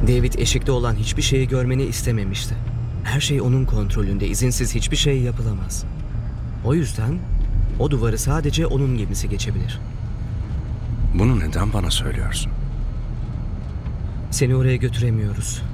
David eşikte olan hiçbir şeyi görmeni istememişti. Her şey onun kontrolünde, izinsiz hiçbir şey yapılamaz. O yüzden o duvarı sadece onun gemisi geçebilir. Bunu neden bana söylüyorsun? Seni oraya götüremiyoruz.